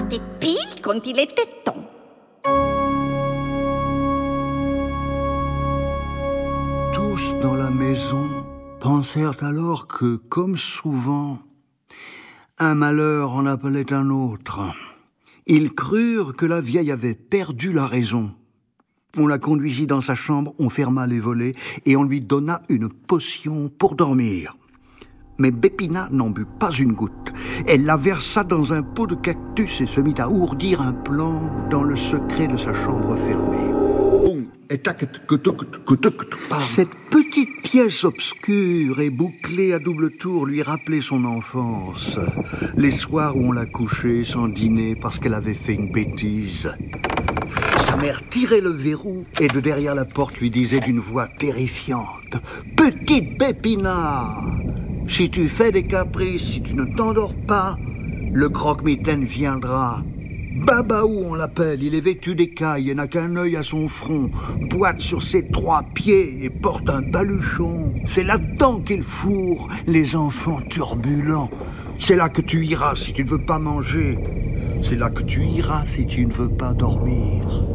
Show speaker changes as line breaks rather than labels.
C'était pile quand il était temps.
Tous dans la maison pensèrent alors que, comme souvent, un malheur en appelait un autre. Ils crurent que la vieille avait perdu la raison. On la conduisit dans sa chambre, on ferma les volets et on lui donna une potion pour dormir. Mais Bépina n'en but pas une goutte. Elle la versa dans un pot de cactus et se mit à ourdir un plan dans le secret de sa chambre fermée. Cette petite pièce obscure et bouclée à double tour lui rappelait son enfance. Les soirs où on la couchait sans dîner parce qu'elle avait fait une bêtise. Sa mère tirait le verrou et de derrière la porte lui disait d'une voix terrifiante « Petite Bépina, si tu fais des caprices, si tu ne t'endors pas, le croque-mitaine viendra. » Babaou, on l'appelle, il est vêtu d'écailles et n'a qu'un œil à son front, boite sur ses 3 pieds et porte un baluchon. C'est là-dedans qu'il fourre les enfants turbulents. C'est là que tu iras si tu ne veux pas manger. C'est là que tu iras si tu ne veux pas dormir.